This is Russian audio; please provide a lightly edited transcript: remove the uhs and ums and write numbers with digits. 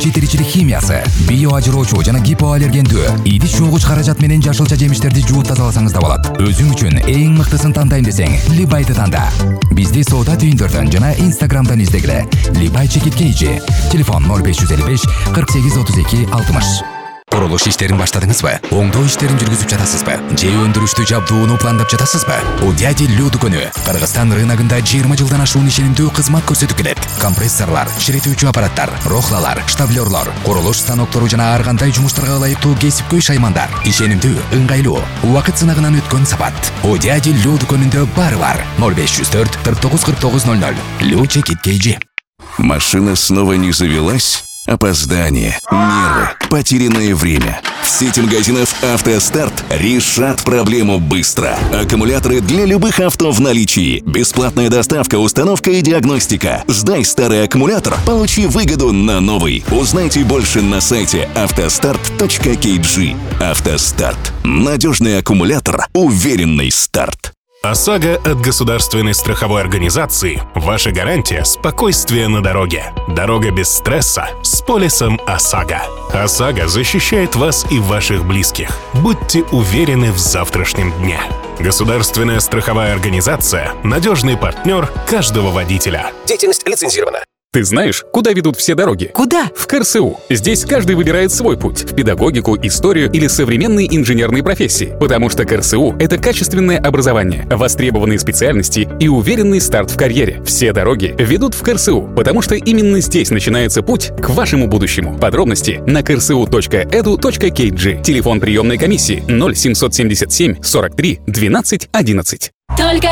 биринчи тиричилик химиясы, био ажыроочу жана гипоаллергендүү, идиш жуугуч каражат менен жашылча жемиштерди жууп тазаласаңыз да болот. Өзүң үчүн эң мыктысын тандайм десең, Либайды танда. Бизди соода түйүндөрдөн жана Инстаграмдан издегиле. Либай чекит кейжи. Телефон 0555 48 32 60. Курулуш иштерин баштадыңызбы? Оңдоо иштерин жүргүзүп жатасызбы? Же өндүрүштү жабдууну пландап жатасызбы? Удяди Лю дүкөнү Кыргызстан рыногунда 20 жылдан ашуун ишенимдүү кызмат көрсөтүп келет. Компрессорлор, ширетүүчү аппараттар, рохлалар, штаблерлор, курулуш станоктору жана ар кандай жумуштарга ылайыктуу кесипкөй шаймандар. Ишенимдүү, ыңгайлуу, убакыт сынагынан өткөн сапат. Удяди Лю дүкөнүндө баары бар. 0504 49 49 00. Лю чекит кейжи. Машина снова не завелась? Опоздание, нервы, потерянное время. В сети магазинов «АвтоСтарт» решат проблему быстро. Аккумуляторы для любых авто в наличии. Бесплатная доставка, установка и диагностика. Сдай старый аккумулятор, получи выгоду на новый. Узнайте больше на сайте автостарт.kg. «АвтоСтарт». Надежный аккумулятор, уверенный старт. ОСАГО от государственной страховой организации – ваша гарантия спокойствия на дороге. Дорога без стресса с полисом ОСАГО. ОСАГО защищает вас и ваших близких. Будьте уверены в завтрашнем дне. Государственная страховая организация – надежный партнер каждого водителя. Деятельность лицензирована. Ты знаешь, куда ведут все дороги? Куда? В КРСУ. Здесь каждый выбирает свой путь – в педагогику, историю или современные инженерные профессии. Потому что КРСУ – это качественное образование, востребованные специальности и уверенный старт в карьере. Все дороги ведут в КРСУ, потому что именно здесь начинается путь к вашему будущему. Подробности на krsu.edu.kg. Телефон приемной комиссии 0777 43 12 11. Только